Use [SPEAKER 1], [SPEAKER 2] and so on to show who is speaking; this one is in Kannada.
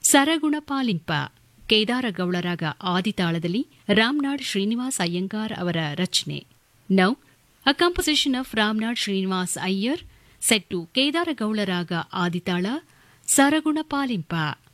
[SPEAKER 1] ಸರಗುಣ ಪಾಲಿಂಪ ಕೇದಾರ ಗೌಳರಾಗ ಆದಿತಾಳದಲ್ಲಿ ರಾಮ್ನಾಡ್ ಶ್ರೀನಿವಾಸ್ ಅಯ್ಯಂಗಾರ್ ಅವರ ರಚನೆ. Now a composition of Ramnad Srinivas Iyer set to Kedara ಗೌಳರಾಗ ಆದಿತಾಳ ಸರಗುಣ ಪಾಲಿಂಪ.